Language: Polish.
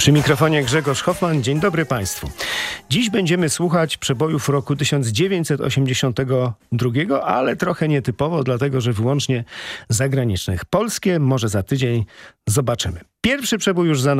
Przy mikrofonie Grzegorz Hoffman. Dzień dobry Państwu. Dziś będziemy słuchać przebojów roku 1982, ale trochę nietypowo, dlatego że wyłącznie zagranicznych. Polskie może za tydzień zobaczymy. Pierwszy przebój już za nami.